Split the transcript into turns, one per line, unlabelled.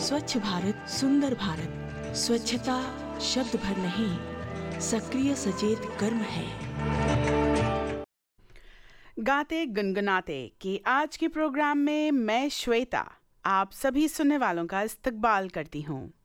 स्वच्छ भारत सुंदर भारत। स्वच्छता शब्द भर नहीं, सक्रिय सचेत कर्म है।
गाते गुनगुनाते कि आज के प्रोग्राम में मैं श्वेता आप सभी सुनने वालों का इस्तकबाल करती हूँ।